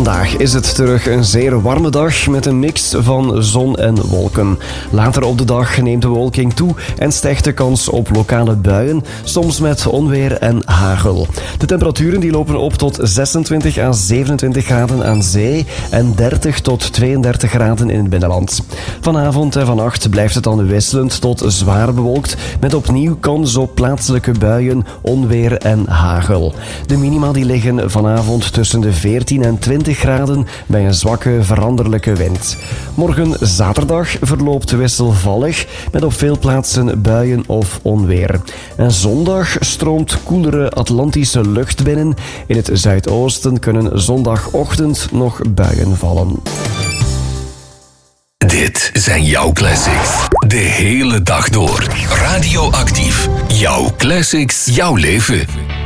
Vandaag is het terug een zeer warme dag met een mix van zon en wolken. Later op de dag neemt de bewolking toe en stijgt de kans op lokale buien, soms met onweer en hagel. De temperaturen die lopen op tot 26 à 27 graden aan zee en 30 tot 32 graden in het binnenland. Vanavond en vannacht blijft het dan wisselend tot zwaar bewolkt, met opnieuw kans op plaatselijke buien, onweer en hagel. De minima die liggen vanavond tussen de 14 en 20 graden bij een zwakke veranderlijke wind. Morgen zaterdag verloopt wisselvallig met op veel plaatsen buien of onweer. En zondag stroomt koelere Atlantische lucht binnen. In het zuidoosten kunnen zondagochtend nog buien vallen. Dit zijn jouw classics. De hele dag door. Radioactief. Jouw classics, jouw leven.